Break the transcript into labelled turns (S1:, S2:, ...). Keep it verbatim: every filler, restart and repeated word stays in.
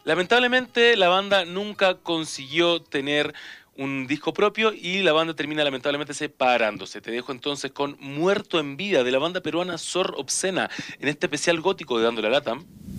S1: Lamentablemente la banda nunca consiguió tener un disco propio y la banda termina lamentablemente separándose. Te dejo entonces con Muerto en Vida de la banda peruana Sor Obscena en este especial gótico de Dándole la Lata.